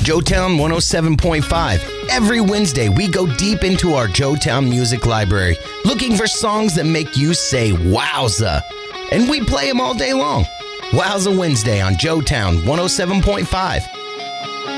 Joetown 107.5. Every Wednesday, we go deep into our Joetown music library, looking for songs that make you say wowza. And we play them all day long. Wowza Wednesday on Joetown 107.5.